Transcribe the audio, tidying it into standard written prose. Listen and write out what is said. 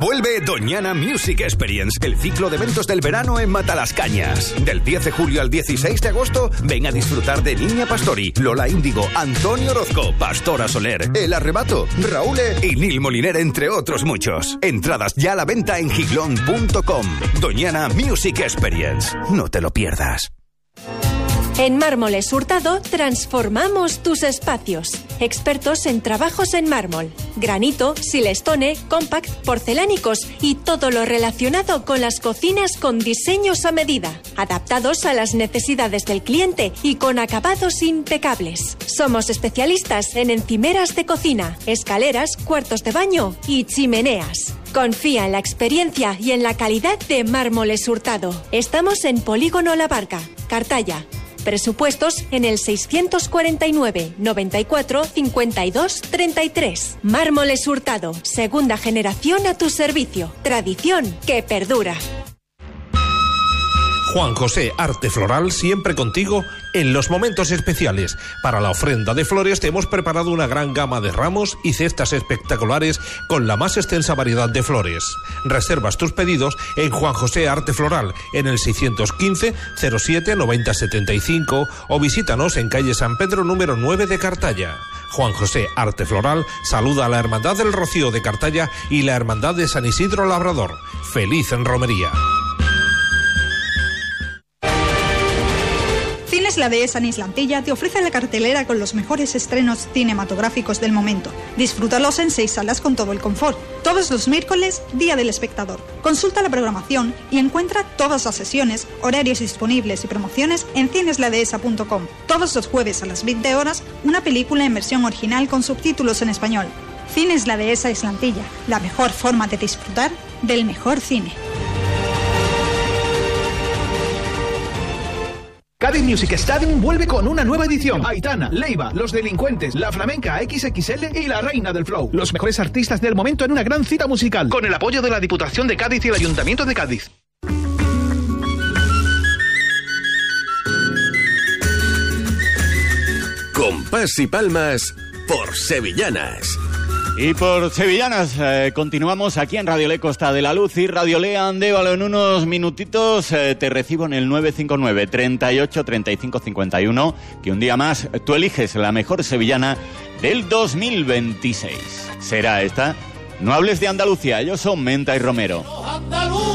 Vuelve Doñana Music Experience, el ciclo de eventos del verano en Matalascañas. Del 10 de julio al 16 de agosto, ven a disfrutar de Niña Pastori, Lola Índigo, Antonio Orozco, Pastora Soler, El Arrebato, Raúl y Nil Moliner, entre otros muchos. Entradas ya a la venta en giglón.com. Doñana Music Experience. No te lo pierdas. En Mármoles Hurtado transformamos tus espacios. Expertos en trabajos en mármol, granito, silestone, compact, porcelánicos y todo lo relacionado con las cocinas con diseños a medida, adaptados a las necesidades del cliente y con acabados impecables. Somos especialistas en encimeras de cocina, escaleras, cuartos de baño y chimeneas. Confía en la experiencia y en la calidad de Mármoles Hurtado. Estamos en Polígono La Barca, Cartaya. Presupuestos en el 649 94 52 33. Mármoles Hurtado, segunda generación a tu servicio. Tradición que perdura. Juan José Arte Floral, siempre contigo en los momentos especiales. Para la ofrenda de flores te hemos preparado una gran gama de ramos y cestas espectaculares con la más extensa variedad de flores. Reservas tus pedidos en Juan José Arte Floral en el 615 07 90 75 o visítanos en calle San Pedro número 9 de Cartaya. Juan José Arte Floral saluda a la Hermandad del Rocío de Cartaya y la Hermandad de San Isidro Labrador. ¡Feliz en romería! Cines La Dehesa en Islantilla te ofrece la cartelera con los mejores estrenos cinematográficos del momento. Disfrútalos en 6 salas con todo el confort. Todos los miércoles, Día del Espectador. Consulta la programación y encuentra todas las sesiones, horarios disponibles y promociones en cinesladehesa.com. Todos los jueves a las 20 horas, una película en versión original con subtítulos en español. Cines La Dehesa Islantilla, la mejor forma de disfrutar del mejor cine. Cádiz Music Stadium vuelve con una nueva edición. Aitana, Leiva, Los Delincuentes, La Flamenca XXL y La Reina del Flow. Los mejores artistas del momento en una gran cita musical. Con el apoyo de la Diputación de Cádiz y el Ayuntamiento de Cádiz. Compás y palmas por Sevillanas. Y por Sevillanas continuamos aquí en Radio Le Costa de la Luz y Radio Le Andévalo. En unos minutitos te recibo en el 959 38 35 51, que un día más tú eliges la mejor sevillana del 2026. Será esta. No hables de Andalucía, ellos son Menta y Romero.